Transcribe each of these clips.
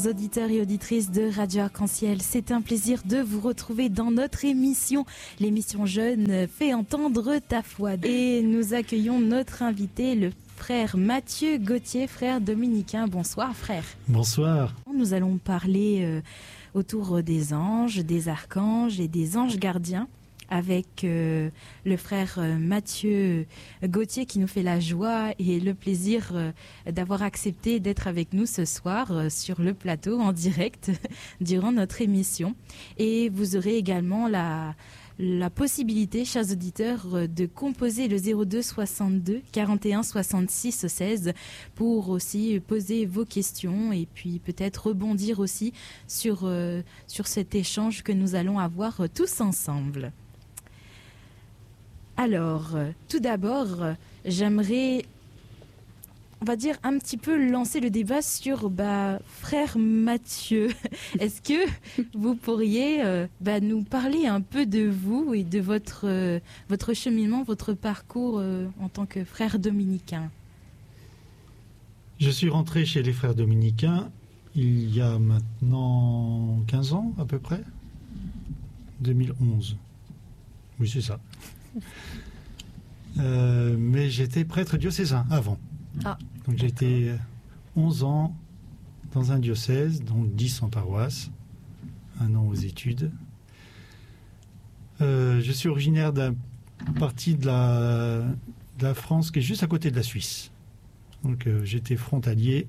Auditeurs et auditrices de Radio Arc-en-Ciel, c'est un plaisir de vous retrouver dans notre émission, l'émission Jeune fait entendre ta foi. Et nous accueillons notre invité, le frère Mathieu Gauthier, frère dominicain. Bonsoir frère. Bonsoir. Nous allons parler autour des anges, des archanges et des anges gardiens, avec le frère Mathieu Gauthier qui nous fait la joie et le plaisir d'avoir accepté d'être avec nous ce soir sur le plateau en direct durant notre émission. Et vous aurez également la possibilité, chers auditeurs, de composer le 02 62 41 66 16 pour aussi poser vos questions et puis peut-être rebondir aussi sur cet échange que nous allons avoir tous ensemble. Alors, tout d'abord, j'aimerais, on va dire, un petit peu lancer le débat sur frère Mathieu. Est-ce que vous pourriez nous parler un peu de vous et de votre cheminement, votre parcours en tant que frère dominicain? Je suis rentré chez les frères dominicains il y a maintenant 15 ans à peu près, 2011. Oui, c'est ça. Mais j'étais prêtre diocésain avant. Ah, donc j'ai été 11 ans dans un diocèse, donc 10 en paroisse, 1 an aux études. Je suis originaire d'un parti de la France qui est juste à côté de la Suisse. Donc j'étais frontalier.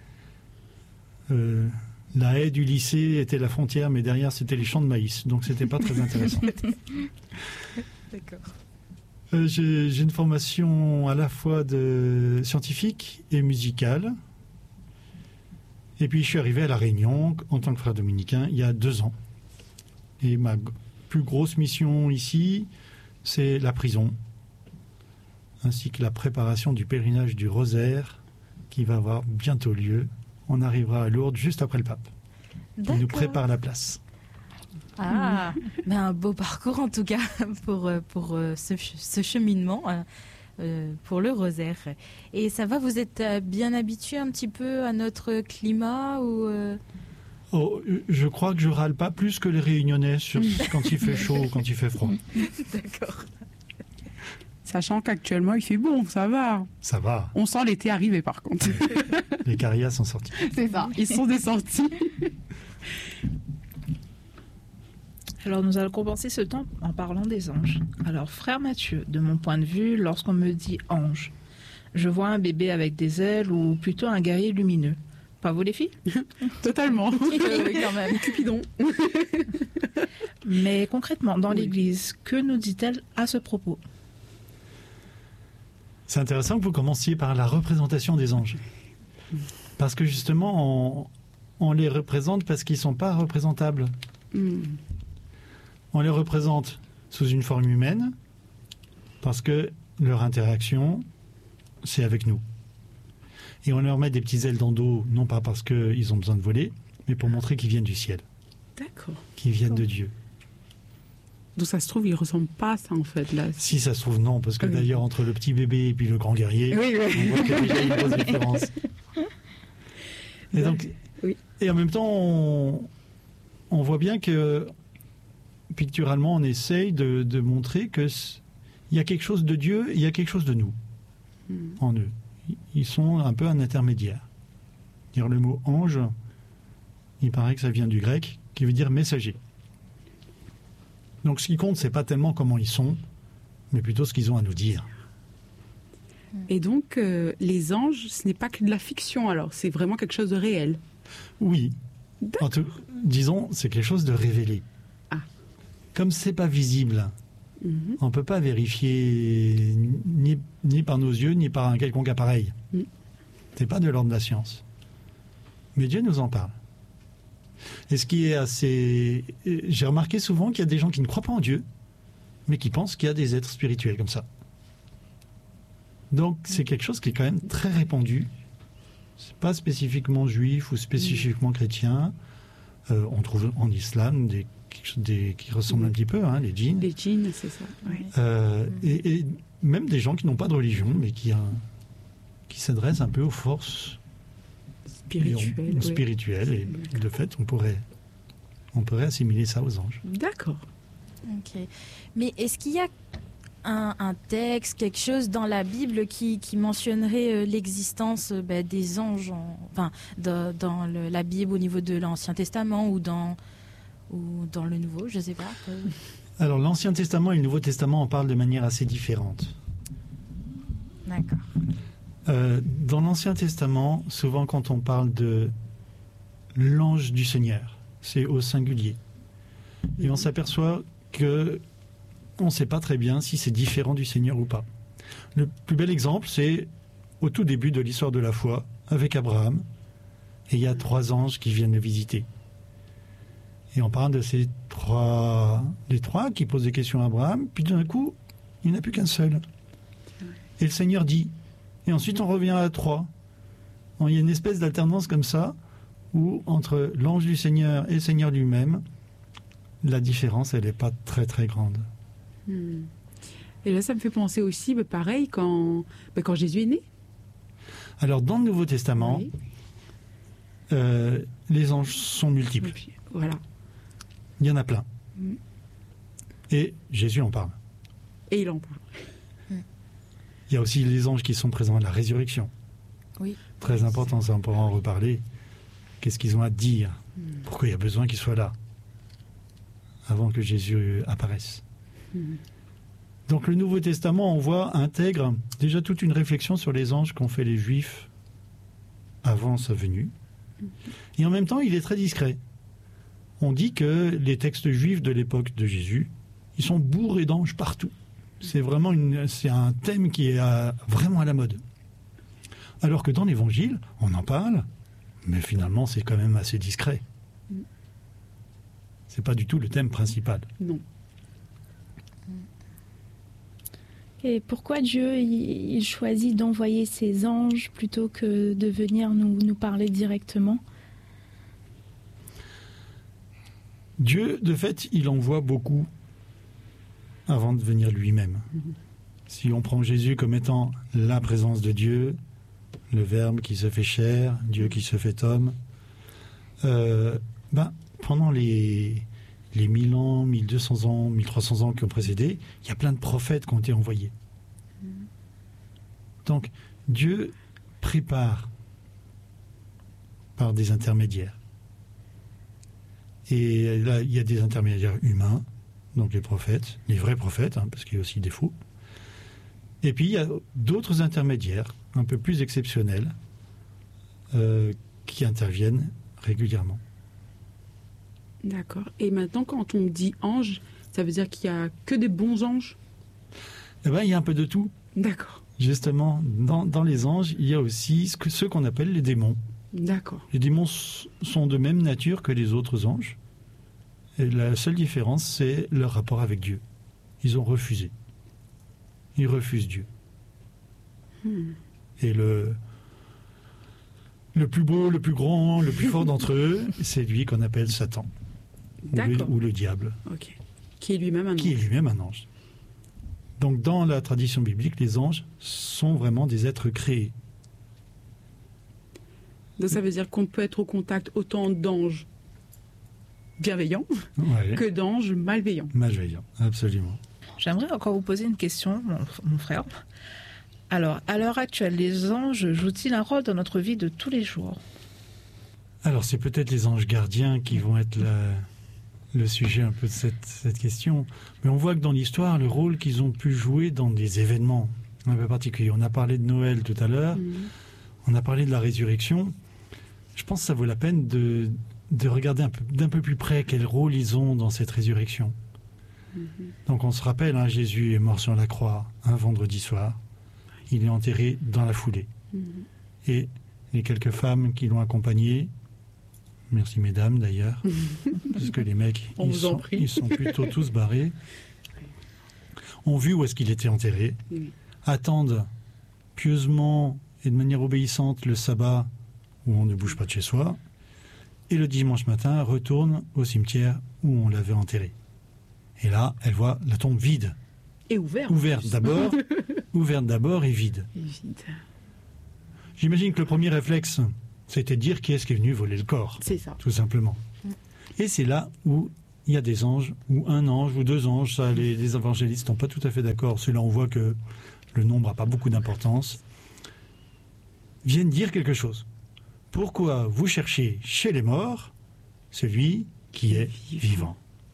La haie du lycée était la frontière, mais derrière c'était les champs de maïs, donc c'était pas très intéressant. D'accord. J'ai une formation à la fois scientifique et musicale. Et puis je suis arrivé à La Réunion en tant que frère dominicain il y a 2 ans. Et ma plus grosse mission ici, c'est la prison, ainsi que la préparation du pèlerinage du Rosaire qui va avoir bientôt lieu. On arrivera à Lourdes juste après le pape. D'accord. Il nous prépare la place. Ah, un beau parcours en tout cas pour ce cheminement pour le Rosaire. Et ça va, vous êtes bien habitué un petit peu à notre climat ou je crois que je râle pas plus que les Réunionnais quand il fait chaud ou quand il fait froid. D'accord. Sachant qu'actuellement il fait bon, ça va. Ça va. On sent l'été arriver par contre. Les carias sont sortis. C'est ça, ils sont descendus. Alors nous allons compenser ce temps en parlant des anges. Alors frère Mathieu, de mon point de vue, lorsqu'on me dit ange, je vois un bébé avec des ailes ou plutôt un guerrier lumineux. Pas vous les filles? Totalement. Quand même. Cupidon. Mais concrètement, dans l'Église, que nous dit-elle à ce propos? C'est intéressant que vous commenciez par la représentation des anges. Parce que justement, on les représente parce qu'ils ne sont pas représentables. On les représente sous une forme humaine parce que leur interaction, c'est avec nous. Et on leur met des petites ailes dans le dos, non pas parce qu'ils ont besoin de voler, mais pour montrer qu'ils viennent du ciel. D'accord. Qu'ils viennent de Dieu. Donc ça se trouve, ils ne ressemblent pas à ça en fait. Là. Si ça se trouve, non, parce que d'ailleurs, entre le petit bébé et puis le grand guerrier, oui. on voit qu'il y a déjà une grosse différence. Et, donc, et en même temps, on voit bien que picturalement, on essaye de montrer qu'il y a quelque chose de Dieu et il y a quelque chose de nous en eux. Ils sont un peu un intermédiaire. Dire le mot ange, il paraît que ça vient du grec, qui veut dire messager. Donc ce qui compte, c'est pas tellement comment ils sont, mais plutôt ce qu'ils ont à nous dire. Et donc, les anges, ce n'est pas que de la fiction, alors c'est vraiment quelque chose de réel. Oui. Disons, c'est quelque chose de révélé. Comme c'est pas visible, on peut pas vérifier ni par nos yeux, ni par un quelconque appareil. C'est pas de l'ordre de la science. Mais Dieu nous en parle. Et ce qui est assez... J'ai remarqué souvent qu'il y a des gens qui ne croient pas en Dieu, mais qui pensent qu'il y a des êtres spirituels comme ça. Donc c'est quelque chose qui est quand même très répandu. C'est pas spécifiquement juif ou spécifiquement chrétien. On trouve en islam qui ressemblent un petit peu, les djinns. Les djinns, c'est ça. Oui. Et même des gens qui n'ont pas de religion, mais qui s'adressent un peu aux forces spirituel. Et de fait, on pourrait assimiler ça aux anges. D'accord. Ok. Mais est-ce qu'il y a un texte, quelque chose dans la Bible qui mentionnerait l'existence des anges, dans la Bible au niveau de l'Ancien Testament ou dans le Nouveau, je ne sais pas. Alors l'Ancien Testament et le Nouveau Testament en parlent de manière assez différente. D'accord. Dans l'Ancien Testament, souvent quand on parle de l'ange du Seigneur, c'est au singulier. Et on s'aperçoit que on ne sait pas très bien si c'est différent du Seigneur ou pas. Le plus bel exemple, c'est au tout début de l'histoire de la foi, avec Abraham, et il y a 3 anges qui viennent le visiter. Et on parle de les trois qui posent des questions à Abraham, puis d'un coup, il n'y en a plus qu'un seul. Et le Seigneur dit, et ensuite on revient à 3. Il y a une espèce d'alternance comme ça, où entre l'ange du Seigneur et le Seigneur lui-même, la différence, elle n'est pas très très grande. Et là, ça me fait penser aussi, pareil, quand Jésus est né. Alors, dans le Nouveau Testament, oui. Les anges sont multiples. Voilà. Il y en a plein. Et Jésus en parle. Et il en parle. Il y a aussi les anges qui sont présents à la résurrection. Oui. Très important, ça, on pourra en reparler. Qu'est-ce qu'ils ont à dire? Pourquoi il y a besoin qu'ils soient là avant que Jésus apparaisse? Donc le Nouveau Testament, on voit, intègre déjà toute une réflexion sur les anges qu'ont fait les Juifs avant sa venue. Et en même temps, il est très discret. On dit que les textes juifs de l'époque de Jésus, ils sont bourrés d'anges partout. C'est vraiment c'est un thème qui est vraiment à la mode. Alors que dans l'Évangile, on en parle, mais finalement, c'est quand même assez discret. C'est pas du tout le thème principal. Non. Et pourquoi Dieu il choisit d'envoyer ses anges plutôt que de venir nous parler directement? Dieu, de fait, il envoie beaucoup avant de venir lui-même. Si on prend Jésus comme étant la présence de Dieu, le Verbe qui se fait chair, Dieu qui se fait homme, pendant les 1000 ans, 1200 ans, 1300 ans qui ont précédé, il y a plein de prophètes qui ont été envoyés. Donc, Dieu prépare par des intermédiaires. Et là, il y a des intermédiaires humains, donc les prophètes, les vrais prophètes, parce qu'il y a aussi des faux. Et puis, il y a d'autres intermédiaires, un peu plus exceptionnels, qui interviennent régulièrement. D'accord. Et maintenant, quand on dit ange, ça veut dire qu'il n'y a que des bons anges? Eh bien, il y a un peu de tout. D'accord. Justement, dans les anges, il y a aussi ceux qu'on appelle les démons. D'accord. Les démons sont de même nature que les autres anges. Et la seule différence, c'est leur rapport avec Dieu. Ils ont refusé. Ils refusent Dieu. Et le plus beau, le plus grand, le plus fort d'entre eux, c'est lui qu'on appelle Satan. Ou le diable. Ok. Qui est lui-même un ange. Qui est lui-même un ange. Donc dans la tradition biblique, les anges sont vraiment des êtres créés. Donc ça veut dire qu'on peut être au contact autant d'anges bienveillants que d'anges malveillants. Malveillants, absolument. J'aimerais encore vous poser une question, mon frère. Alors, à l'heure actuelle, les anges jouent-ils un rôle dans notre vie de tous les jours? Alors, c'est peut-être les anges gardiens qui vont être le sujet un peu de cette question. Mais on voit que dans l'histoire, le rôle qu'ils ont pu jouer dans des événements un peu particuliers. On a parlé de Noël tout à l'heure, on a parlé de la résurrection. Je pense que ça vaut la peine de regarder d'un peu plus près quel rôle ils ont dans cette résurrection. Donc on se rappelle, Jésus est mort sur la croix un vendredi soir. Il est enterré dans la foulée. Et les quelques femmes qui l'ont accompagné, merci mesdames d'ailleurs, parce que les mecs, ils sont plutôt tous barrés, ont vu où est-ce qu'il était enterré, attendent pieusement et de manière obéissante le sabbat où on ne bouge pas de chez soi, et le dimanche matin retournent au cimetière où on l'avait enterré. Et là, elle voit la tombe vide. Et ouverte. Ouverte d'abord et vide. J'imagine que le premier réflexe C'était dire qui est-ce qui est venu voler le corps. C'est ça. Tout simplement. Et c'est là où il y a des anges, ou un ange, ou deux anges. Ça, les évangélistes sont pas tout à fait d'accord. Ceux-là, on voit que le nombre n'a pas beaucoup d'importance. Viennent dire quelque chose. Pourquoi vous cherchez chez les morts celui qui est vivant?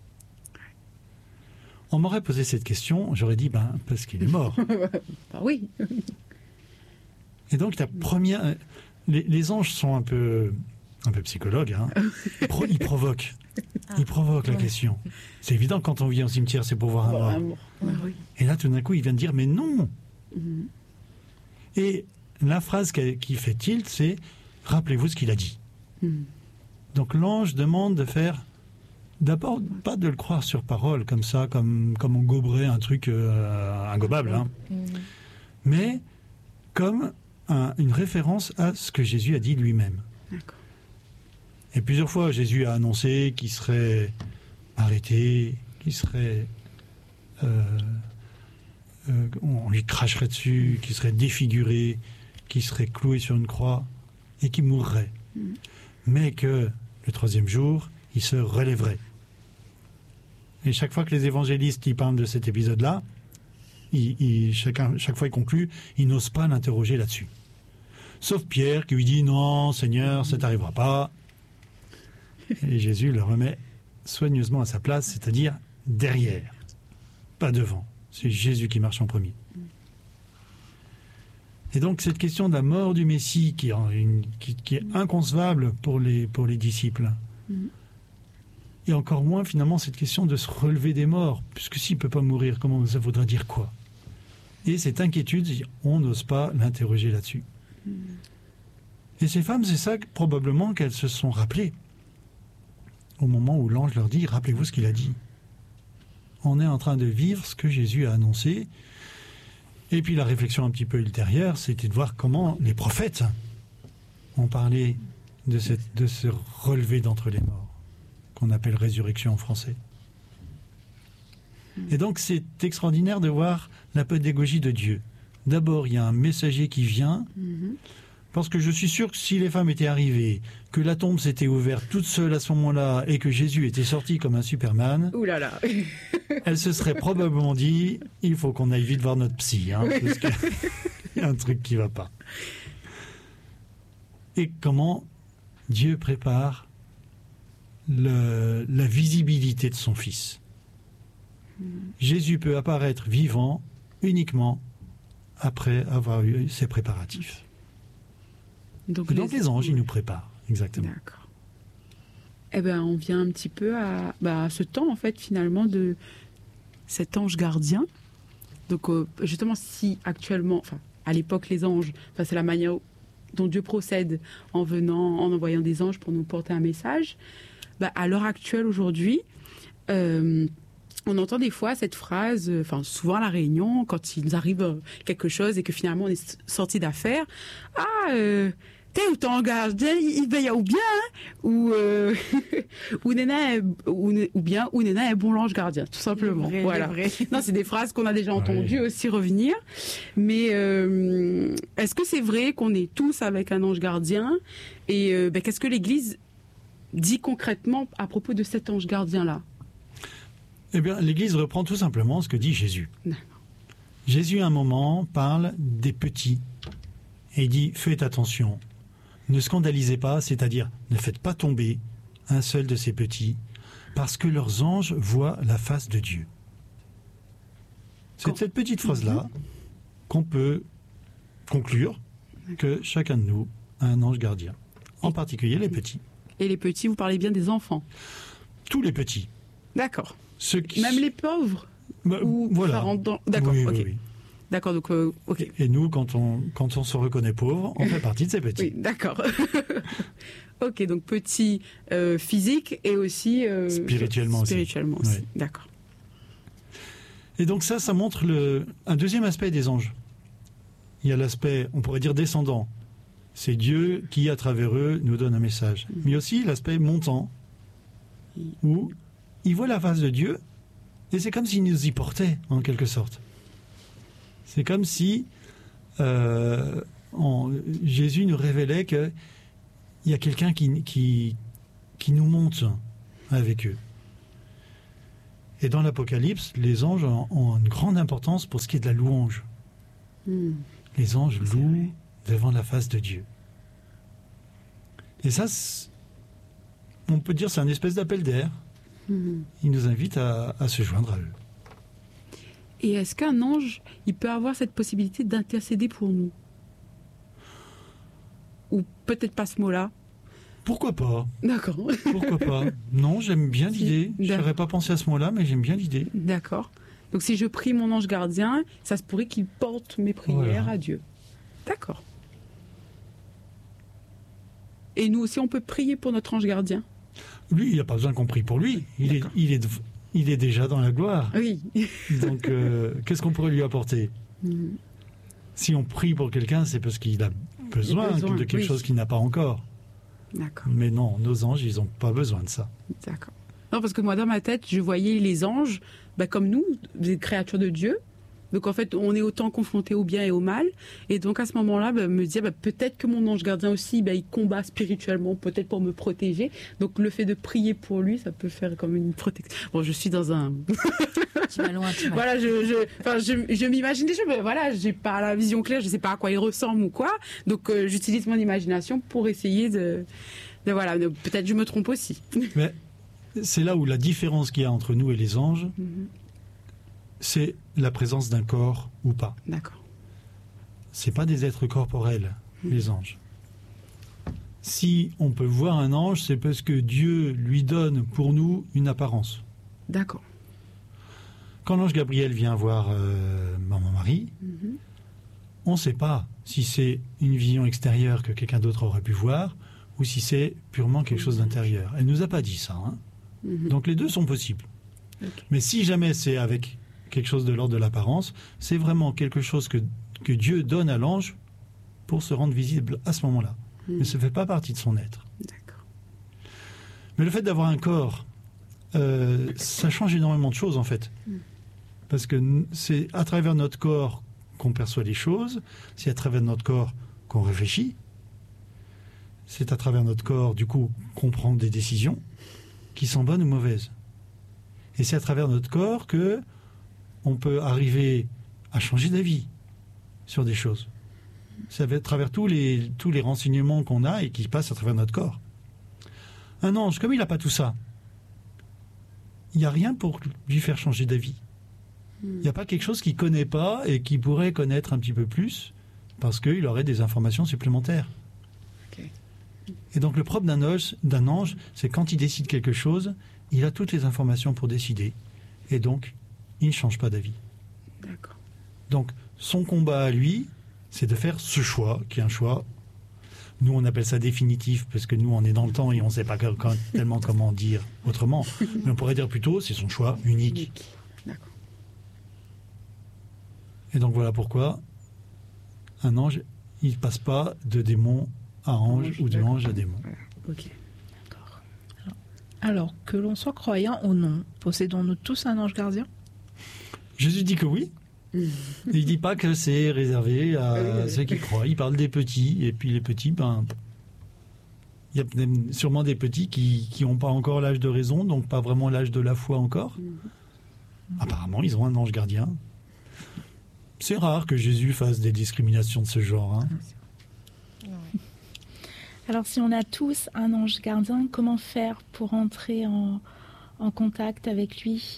On m'aurait posé cette question, j'aurais dit, parce qu'il est mort. Oui. Et donc, la première... Les anges sont un peu psychologues. Hein. Ils provoquent. Ils provoquent la question. C'est évident, quand on vient au cimetière, c'est pour voir un mort. Et là, tout d'un coup, il vient de dire, mais non. Et la phrase qui fait tilt, c'est « Rappelez-vous ce qu'il a dit ». Donc l'ange demande de faire, d'abord, pas de le croire sur parole, comme ça, comme on goberait un truc ingobable, hein, mais comme une référence à ce que Jésus a dit lui-même. D'accord. Et plusieurs fois, Jésus a annoncé qu'il serait arrêté, qu'il serait... on lui cracherait dessus, qu'il serait défiguré, qu'il serait cloué sur une croix et qu'il mourrait. Mais que le troisième jour, il se relèverait. Et chaque fois que les évangélistes ils parlent de cet épisode-là, chaque fois il conclut, ils n'osent pas l'interroger là-dessus. Sauf Pierre qui lui dit « Non, Seigneur, ça t'arrivera pas ». Et Jésus le remet soigneusement à sa place, c'est-à-dire derrière, pas devant. C'est Jésus qui marche en premier. Et donc cette question de la mort du Messie qui est inconcevable pour les disciples. Et encore moins finalement cette question de se relever des morts, puisque s'il ne peut pas mourir, comment ça voudrait dire quoi? Et cette inquiétude, on n'ose pas l'interroger là-dessus. Et ces femmes, c'est ça probablement qu'elles se sont rappelées au moment où l'ange leur dit « Rappelez-vous ce qu'il a dit ». On est en train de vivre ce que Jésus a annoncé. Et puis la réflexion un petit peu ultérieure, c'était de voir comment les prophètes ont parlé de se relever d'entre les morts, qu'on appelle résurrection en français. Et donc c'est extraordinaire de voir la pédagogie de Dieu. D'abord, il y a un messager qui vient, parce que je suis sûr que si les femmes étaient arrivées, que la tombe s'était ouverte toute seule à ce moment-là, et que Jésus était sorti comme un Superman, elles se seraient probablement dit, il faut qu'on aille vite voir notre psy, hein, parce qu'il y a un truc qui ne va pas. Et comment Dieu prépare la visibilité de son Fils. Jésus peut apparaître vivant uniquement après avoir eu ses préparatifs. Donc les anges, ils nous préparent, exactement. D'accord. Eh bien, on vient un petit peu à ce temps, en fait, finalement, de cet ange gardien. Donc, justement, si actuellement, à l'époque, les anges, c'est la manière dont Dieu procède en envoyant des anges pour nous porter un message. À l'heure actuelle, aujourd'hui, on entend des fois cette phrase, souvent à la réunion, quand il nous arrive quelque chose et que finalement on est sorti d'affaire, t'es ou ton gardien, il veille ou bien, ou Nena est bon l'ange gardien, tout simplement. Voilà. Non, c'est des phrases qu'on a déjà entendues aussi revenir. Mais est-ce que c'est vrai qu'on est tous avec un ange gardien? Et qu'est-ce que l'Église dit concrètement à propos de cet ange gardien-là? Eh bien, l'Église reprend tout simplement ce que dit Jésus. Jésus, à un moment, parle des petits. Et il dit, faites attention. Ne scandalisez pas, c'est-à-dire, ne faites pas tomber un seul de ces petits, parce que leurs anges voient la face de Dieu. C'est cette petite phrase-là qu'on peut conclure que chacun de nous a un ange gardien. En particulier les petits. Et les petits, vous parlez bien des enfants? Tous les petits. D'accord. Même les pauvres voilà. D'accord, oui, ok. Oui. D'accord, donc ok. Et nous, quand on se reconnaît pauvre, on fait partie de ces petits. Oui, d'accord. Ok, donc petit physique et aussi spirituellement aussi. Oui. D'accord. Et donc ça montre un deuxième aspect des anges. Il y a l'aspect, on pourrait dire descendant. C'est Dieu qui, à travers eux, nous donne un message. Mais aussi l'aspect montant, où il voit la face de Dieu, et c'est comme s'il nous y portait, en quelque sorte. C'est comme si Jésus nous révélait que il y a quelqu'un qui nous monte avec eux. Et dans l'Apocalypse, les anges ont une grande importance pour ce qui est de la louange. Les anges louent devant la face de Dieu. Et ça, on peut dire c'est un espèce d'appel d'air. Il nous invite à se joindre à eux. Et est-ce qu'un ange, il peut avoir cette possibilité d'intercéder pour nous? Ou peut-être pas ce mot-là? Pourquoi pas? D'accord. Pourquoi pas? Non, j'aime bien l'idée. Je n'aurais pas pensé à ce mot-là, mais j'aime bien l'idée. D'accord. Donc si je prie mon ange gardien, ça se pourrait qu'il porte mes prières à Dieu. D'accord. Et nous aussi, on peut prier pour notre ange gardien? Lui, il n'a pas besoin qu'on prie pour lui. Il est déjà dans la gloire. Oui. Donc, qu'est-ce qu'on pourrait lui apporter? Si on prie pour quelqu'un, c'est parce qu'il a besoin de quelque chose qu'il n'a pas encore. D'accord. Mais non, nos anges, ils n'ont pas besoin de ça. D'accord. Non, parce que moi, dans ma tête, je voyais les anges, comme nous, des créatures de Dieu. Donc, en fait, on est autant confrontés au bien et au mal. Et donc, à ce moment-là, me dire, peut-être que mon ange gardien aussi, il combat spirituellement, peut-être pour me protéger. Donc, le fait de prier pour lui, ça peut faire comme une protection. Bon, je suis dans un... Tu vas loin, tu vas. Voilà, je m'imagine déjà, mais voilà, j'ai pas la vision claire, je sais pas à quoi il ressemble ou quoi. Donc, j'utilise mon imagination pour essayer de voilà, peut-être je me trompe aussi. Mais c'est là où la différence qu'il y a entre nous et les anges, c'est la présence d'un corps ou pas. D'accord. C'est pas des êtres corporels, les anges. Si on peut voir un ange, c'est parce que Dieu lui donne pour nous une apparence. D'accord. Quand l'ange Gabriel vient voir Maman Marie, on ne sait pas si c'est une vision extérieure que quelqu'un d'autre aurait pu voir ou si c'est purement quelque chose d'intérieur. Elle ne nous a pas dit ça. Donc les deux sont possibles. Okay. Mais si jamais c'est avec quelque chose de l'ordre de l'apparence, c'est vraiment quelque chose que Dieu donne à l'ange pour se rendre visible à ce moment-là. Mais ça ne fait pas partie de son être. D'accord. Mais le fait d'avoir un corps, ça change énormément de choses en fait. Parce que c'est à travers notre corps qu'on perçoit les choses, c'est à travers notre corps qu'on réfléchit, c'est à travers notre corps, du coup, qu'on prend des décisions qui sont bonnes ou mauvaises. Et c'est à travers notre corps que on peut arriver à changer d'avis sur des choses. Ça va à travers tous les renseignements qu'on a et qui passent à travers notre corps. Un ange, comme il n'a pas tout ça, il n'y a rien pour lui faire changer d'avis. Il n'y a pas quelque chose qu'il ne connaît pas et qu'il pourrait connaître un petit peu plus parce qu'il aurait des informations supplémentaires. Okay. Et donc le propre d'un ange, c'est quand il décide quelque chose, il a toutes les informations pour décider. Et donc, il ne change pas d'avis. D'accord. Donc, son combat à lui, c'est de faire ce choix, qui est un choix. Nous, on appelle ça définitif, parce que nous, on est dans le temps et on ne sait pas tellement comment dire autrement. Mais on pourrait dire plutôt, c'est son choix unique. D'accord. Et donc, voilà pourquoi un ange, il ne passe pas de démon à ange ou de ange à démon. Voilà. Ok. D'accord. Alors, que l'on soit croyant ou non, possédons-nous tous un ange gardien? Jésus dit que oui. Il ne dit pas que c'est réservé à ceux qui croient. Il parle des petits, et puis les petits, il y a sûrement des petits qui n'ont pas encore l'âge de raison, donc pas vraiment l'âge de la foi encore. Apparemment, ils ont un ange gardien. C'est rare que Jésus fasse des discriminations de ce genre. Alors, si on a tous un ange gardien, comment faire pour entrer en contact avec lui?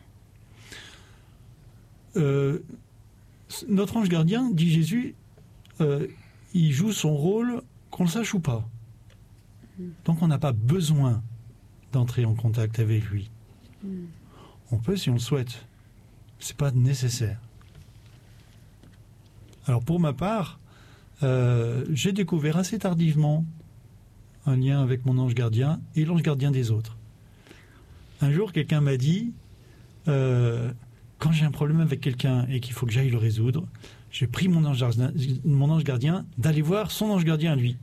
Notre ange gardien, dit Jésus, il joue son rôle qu'on le sache ou pas. Donc on n'a pas besoin d'entrer en contact avec lui. On peut si on le souhaite. C'est pas nécessaire. Alors pour ma part, j'ai découvert assez tardivement un lien avec mon ange gardien et l'ange gardien des autres. Un jour, quelqu'un m'a dit... quand j'ai un problème avec quelqu'un et qu'il faut que j'aille le résoudre, je prie mon ange gardien d'aller voir son ange gardien à lui.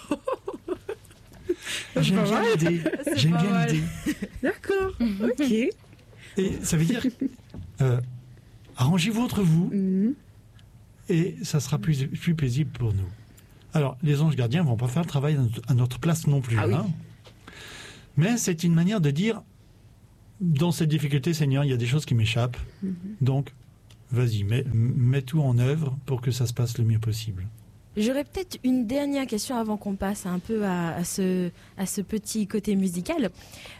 J'aime bien l'idée. J'aime bien l'idée. D'accord, ok. Et ça veut dire, arrangez-vous entre vous et ça sera plus paisible pour nous. Alors, les anges gardiens ne vont pas faire le travail à notre place non plus. Oui. Mais c'est une manière de dire, dans cette difficulté, Seigneur, il y a des choses qui m'échappent. Donc, vas-y, mets tout en œuvre pour que ça se passe le mieux possible. J'aurais peut-être une dernière question avant qu'on passe un peu à ce petit côté musical.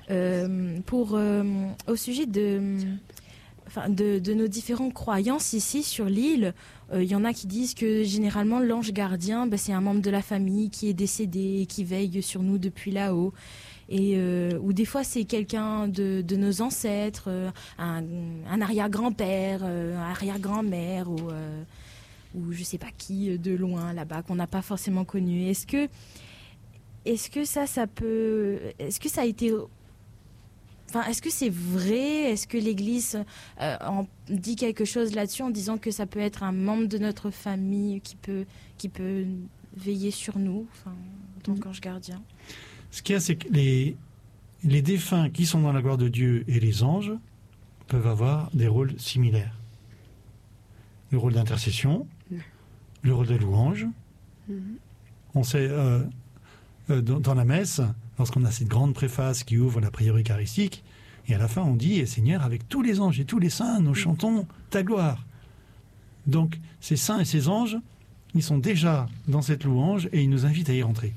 Au sujet de nos différentes croyances ici sur l'île, il y en a qui disent que généralement l'ange gardien, c'est un membre de la famille qui est décédé et qui veille sur nous depuis là-haut. Ou des fois c'est quelqu'un de nos ancêtres, un arrière-grand-père, arrière-grand-mère ou je sais pas qui de loin là-bas qu'on n'a pas forcément connu. Est-ce que ça peut, est-ce que ça a été, est-ce que c'est vrai? Est-ce que l'Église en dit quelque chose là-dessus en disant que ça peut être un membre de notre famille qui peut veiller sur nous, en tant qu'ange gardien? Ce qu'il y a, c'est que les défunts qui sont dans la gloire de Dieu et les anges peuvent avoir des rôles similaires. Le rôle d'intercession, le rôle de louange. On sait, dans la messe, lorsqu'on a cette grande préface qui ouvre la prière eucharistique, et à la fin on dit « Seigneur, avec tous les anges et tous les saints, nous chantons ta gloire ». Donc ces saints et ces anges, ils sont déjà dans cette louange et ils nous invitent à y rentrer.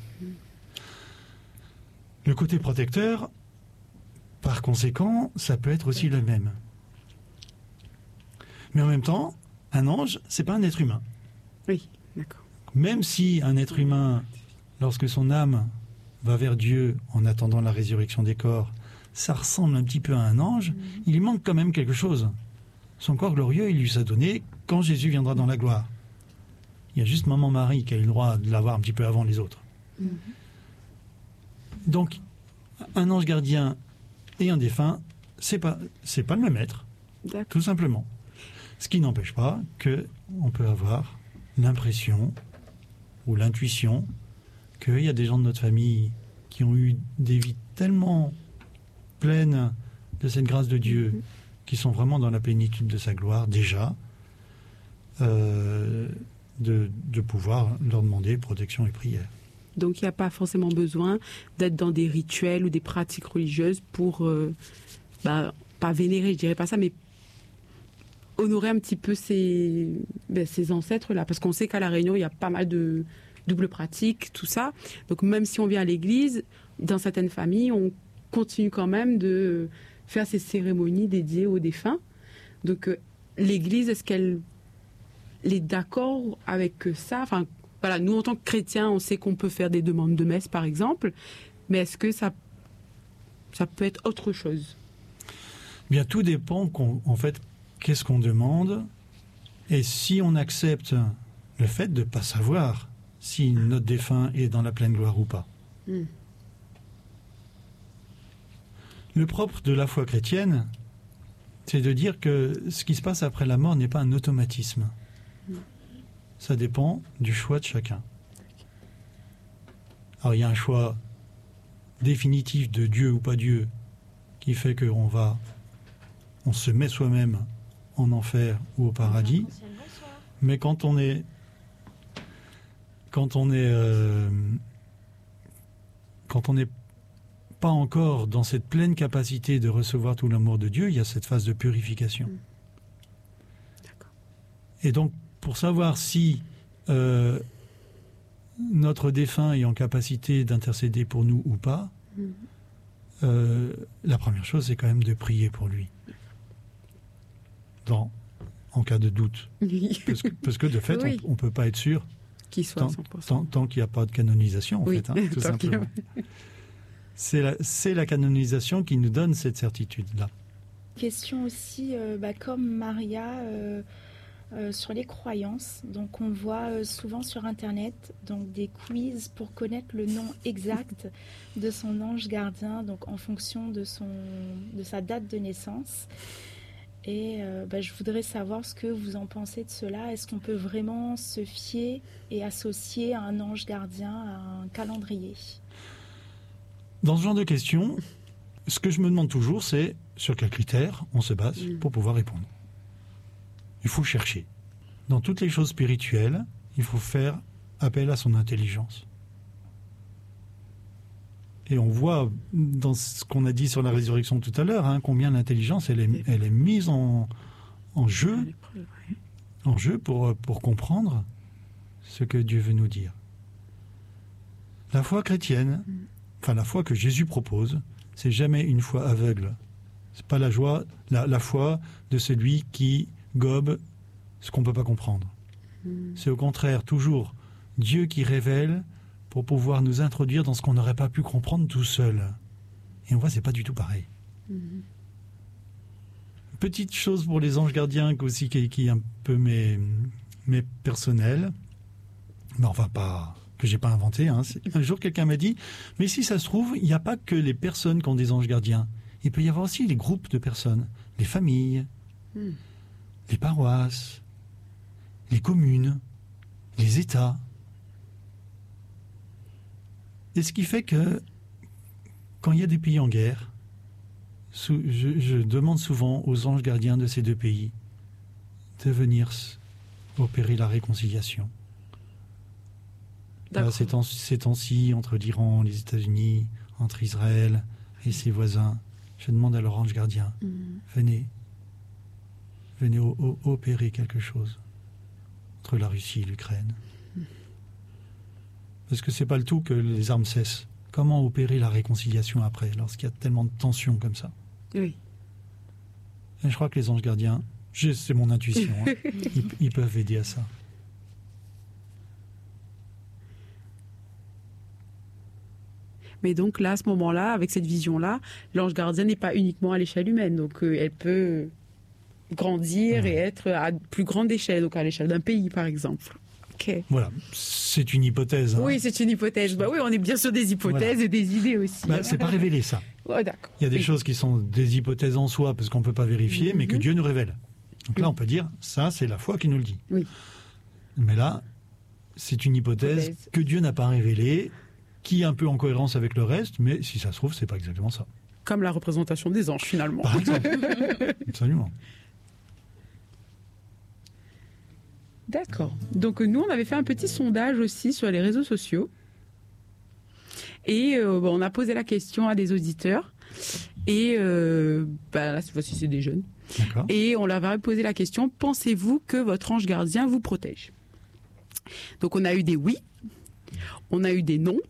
Le côté protecteur, par conséquent, ça peut être aussi le même. Mais en même temps, un ange, c'est pas un être humain. Oui, d'accord. Même si un être humain, lorsque son âme va vers Dieu en attendant la résurrection des corps, ça ressemble un petit peu à un ange, il lui manque quand même quelque chose. Son corps glorieux, il lui s'est donné quand Jésus viendra dans la gloire. Il y a juste Maman Marie qui a eu le droit de l'avoir un petit peu avant les autres. Donc, un ange gardien et un défunt, c'est pas le même être, tout simplement. Ce qui n'empêche pas qu'on peut avoir l'impression ou l'intuition qu'il y a des gens de notre famille qui ont eu des vies tellement pleines de cette grâce de Dieu, qui sont vraiment dans la plénitude de sa gloire déjà, de pouvoir leur demander protection et prière. Donc il n'y a pas forcément besoin d'être dans des rituels ou des pratiques religieuses pour, pas vénérer, je dirais pas ça, mais honorer un petit peu ces ancêtres-là. Parce qu'on sait qu'à La Réunion, il y a pas mal de doubles pratiques, tout ça. Donc même si on vient à l'église, dans certaines familles, on continue quand même de faire ces cérémonies dédiées aux défunts. Donc l'église, est-ce qu'elle est d'accord avec ça? Enfin, voilà, nous, en tant que chrétiens, on sait qu'on peut faire des demandes de messe, par exemple, mais est-ce que ça peut être autre chose? Bien, tout dépend, en fait, qu'est-ce qu'on demande, et si on accepte le fait de ne pas savoir si notre défunt est dans la pleine gloire ou pas. Le propre de la foi chrétienne, c'est de dire que ce qui se passe après la mort n'est pas un automatisme. Ça dépend du choix de chacun. Alors il y a un choix définitif de Dieu ou pas Dieu qui fait qu'on se met soi-même en enfer ou au paradis. Mais quand on n'est pas encore dans cette pleine capacité de recevoir tout l'amour de Dieu, il y a cette phase de purification. D'accord. Et donc, pour savoir si notre défunt est en capacité d'intercéder pour nous ou pas, la première chose, c'est quand même de prier pour lui. En cas de doute. Parce que de fait, on ne peut pas être sûr qu'il soit 100%. Tant qu'il n'y a pas de canonisation, en fait, tout simplement. C'est la canonisation qui nous donne cette certitude-là. Question aussi, comme Maria, sur les croyances. Donc on voit souvent sur Internet des quiz pour connaître le nom exact de son ange gardien, donc en fonction de sa date de naissance. Et je voudrais savoir ce que vous en pensez de cela. Est-ce qu'on peut vraiment se fier et associer un ange gardien à un calendrier? Dans ce genre de questions, ce que je me demande toujours, c'est sur quels critères on se base pour pouvoir répondre. Il faut chercher. Dans toutes les choses spirituelles, il faut faire appel à son intelligence. Et on voit dans ce qu'on a dit sur la résurrection tout à l'heure, combien l'intelligence elle est mise en jeu pour comprendre ce que Dieu veut nous dire. La foi chrétienne, la foi que Jésus propose, c'est jamais une foi aveugle. C'est pas la foi de celui qui gobe ce qu'on peut pas comprendre. C'est au contraire toujours Dieu qui révèle pour pouvoir nous introduire dans ce qu'on n'aurait pas pu comprendre tout seul. Et on voit, c'est pas du tout pareil. Petite chose pour les anges gardiens aussi qui est un peu mes personnels, mais enfin pas que j'ai pas inventé. Un jour, quelqu'un m'a dit, mais si ça se trouve, il n'y a pas que les personnes qui ont des anges gardiens. Il peut y avoir aussi les groupes de personnes, les familles, les paroisses, les communes, les États. Et ce qui fait que, quand il y a des pays en guerre, je demande souvent aux anges gardiens de ces deux pays de venir opérer la réconciliation. Là, ces temps-ci, entre l'Iran, les États-Unis, entre Israël et ses voisins, je demande à leur ange gardien, venez opérer quelque chose entre la Russie et l'Ukraine. Parce que c'est pas le tout que les armes cessent. Comment opérer la réconciliation après, lorsqu'il y a tellement de tensions comme ça? Oui. Et je crois que les anges gardiens, c'est mon intuition, ils peuvent aider à ça. Mais donc là, à ce moment-là, avec cette vision-là, l'ange gardien n'est pas uniquement à l'échelle humaine. Donc elle peut grandir et être à plus grande échelle, donc à l'échelle d'un pays, par exemple. Okay. Voilà, c'est une hypothèse. Oui, c'est une hypothèse. Oui, on est bien sur des hypothèses et des idées aussi. C'est pas révélé, ça. Ouais, d'accord. Il y a des choses qui sont des hypothèses en soi, parce qu'on ne peut pas vérifier, mais que Dieu nous révèle. Donc là, on peut dire, ça, c'est la foi qui nous le dit. Oui. Mais là, c'est une hypothèse que Dieu n'a pas révélée, qui est un peu en cohérence avec le reste, mais si ça se trouve, c'est pas exactement ça. Comme la représentation des anges, finalement. Par exemple. Absolument. D'accord. Donc nous, on avait fait un petit sondage aussi sur les réseaux sociaux. Et on a posé la question à des auditeurs. Et là, cette fois-ci, c'est des jeunes. D'accord. Et on leur avait posé la question, pensez-vous que votre ange gardien vous protège? Donc on a eu des oui, on a eu des non.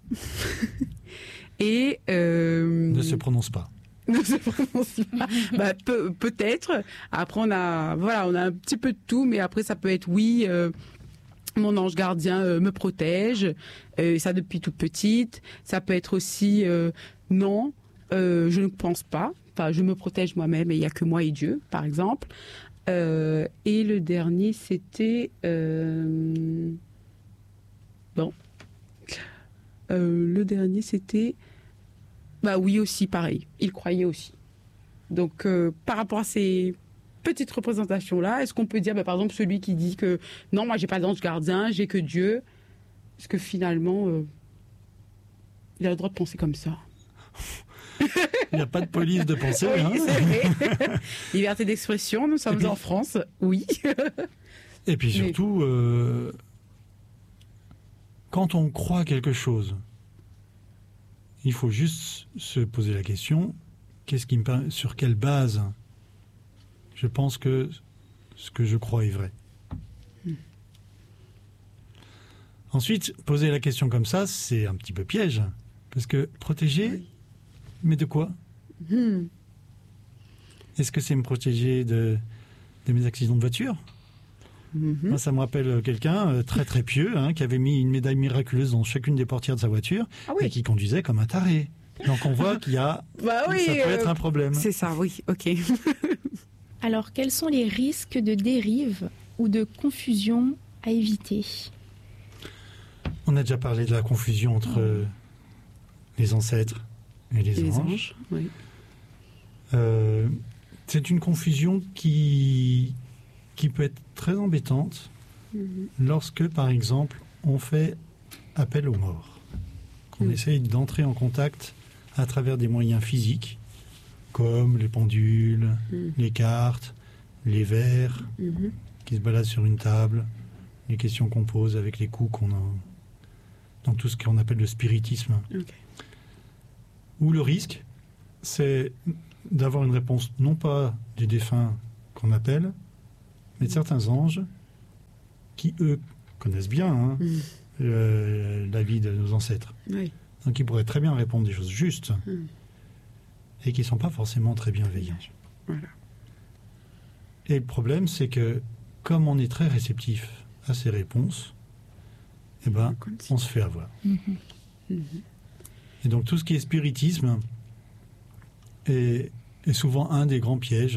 Et ne se prononce pas. Ne se prononce pas. Peut-être. Après, on a un petit peu de tout, mais après, ça peut être oui, mon ange gardien me protège, ça depuis toute petite. Ça peut être aussi non, je ne pense pas. Enfin, je me protège moi-même et il n'y a que moi et Dieu, par exemple. Et le dernier, c'était... le dernier, c'était... oui aussi, pareil. Il croyait aussi. Donc, par rapport à ces petites représentations-là, est-ce qu'on peut dire, par exemple, celui qui dit que non, moi, j'ai pas d'ange gardien, j'ai que Dieu, est-ce que finalement, il a le droit de penser comme ça? Il n'y a pas de police de pensée. Oui, c'est vrai. Liberté d'expression, nous sommes en France, oui. Et puis surtout, quand on croit quelque chose, il faut juste se poser la question, sur quelle base je pense que ce que je crois est vrai. Ensuite, poser la question comme ça, c'est un petit peu piège. Parce que protéger, mais de quoi? Est-ce que c'est me protéger de mes accidents de voiture? Moi, ça me rappelle quelqu'un très très pieux qui avait mis une médaille miraculeuse dans chacune des portières de sa voiture et qui conduisait comme un taré. Donc on voit qu'il y a ça peut être un problème. C'est ça, oui, ok. Alors, quels sont les risques de dérive ou de confusion à éviter? On a déjà parlé de la confusion entre les ancêtres et les anges. Oui. C'est une confusion qui peut être très embêtante lorsque, par exemple, on fait appel aux morts. Qu'on essaye d'entrer en contact à travers des moyens physiques, comme les pendules, les cartes, les verres qui se baladent sur une table, les questions qu'on pose avec les coups donc tout ce qu'on appelle le spiritisme. Okay. Où le risque, c'est d'avoir une réponse non pas des défunts qu'on appelle, mais de certains anges qui, eux, connaissent bien la vie de nos ancêtres. Oui. Donc ils pourraient très bien répondre des choses justes et qui ne sont pas forcément très bienveillants. Voilà. Et le problème, c'est que comme on est très réceptif à ces réponses, eh ben, on se fait avoir. Et donc tout ce qui est spiritisme est souvent un des grands pièges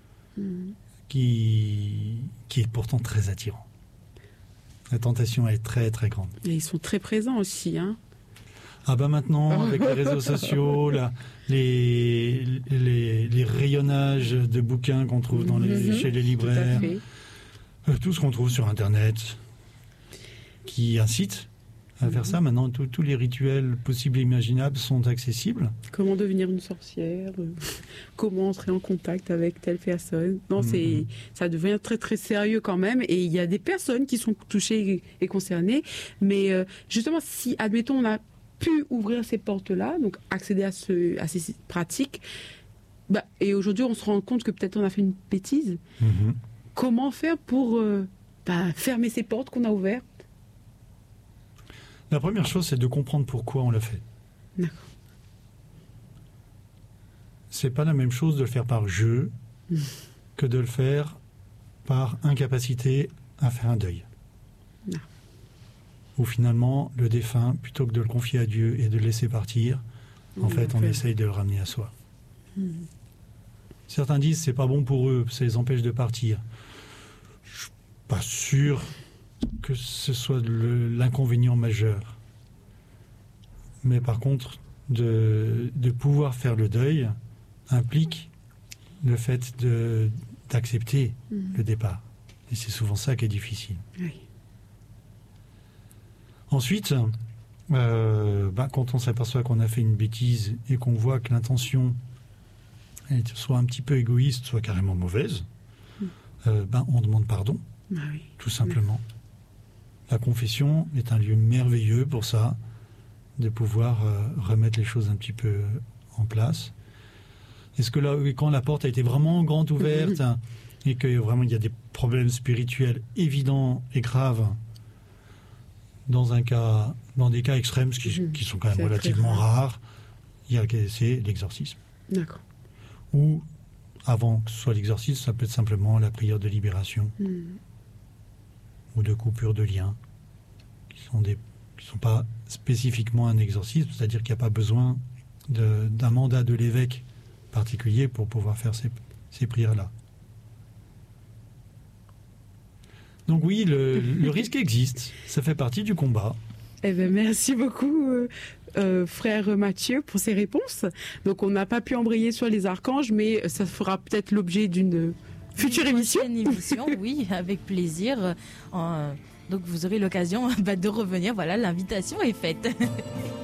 qui est pourtant très attirant. La tentation est très très grande. Et ils sont très présents aussi, hein. Ah ben maintenant, avec les réseaux sociaux, les rayonnages de bouquins qu'on trouve chez les libraires, tout ce qu'on trouve sur Internet, qui incite à faire ça. Maintenant, tous les rituels possibles et imaginables sont accessibles. Comment devenir une sorcière, comment entrer en contact avec telle personne. Non, ça devient très très sérieux quand même. Et il y a des personnes qui sont touchées et concernées. Mais justement, si, admettons, on a pu ouvrir ces portes-là, donc accéder à ces pratiques, et aujourd'hui on se rend compte que peut-être on a fait une bêtise, comment faire pour fermer ces portes qu'on a ouvertes? La première chose, c'est de comprendre pourquoi on l'a fait. D'accord. C'est pas la même chose de le faire par jeu que de le faire par incapacité à faire un deuil. Non. Où finalement, le défunt, plutôt que de le confier à Dieu et de le laisser partir, en fait, on essaye de le ramener à soi. Certains disent c'est pas bon pour eux, ça les empêche de partir. Je suis pas sûr que ce soit l'inconvénient majeur. Mais par contre, de pouvoir faire le deuil implique le fait d'accepter le départ. Et c'est souvent ça qui est difficile. Oui. Ensuite, quand on s'aperçoit qu'on a fait une bêtise et qu'on voit que l'intention est soit un petit peu égoïste, soit carrément mauvaise, on demande pardon, tout simplement. La confession est un lieu merveilleux pour ça, de pouvoir remettre les choses un petit peu en place. Est-ce que là, quand la porte a été vraiment grande ouverte et que vraiment il y a des problèmes spirituels évidents et graves, dans des cas extrêmes, qui sont quand même relativement rares, c'est l'exorcisme. D'accord. Ou, avant que ce soit l'exorcisme, ça peut être simplement la prière de libération ou de coupure de liens, qui sont pas spécifiquement un exorcisme, c'est-à-dire qu'il n'y a pas besoin d'un mandat de l'évêque particulier pour pouvoir faire ces prières-là. Donc oui, le risque existe, ça fait partie du combat. Eh bien, merci beaucoup, frère Mathieu, pour ces réponses. Donc on n'a pas pu embrayer sur les archanges, mais ça fera peut-être l'objet d'une future émission. Une émission, oui, avec plaisir. Donc vous aurez l'occasion de revenir. Voilà, l'invitation est faite.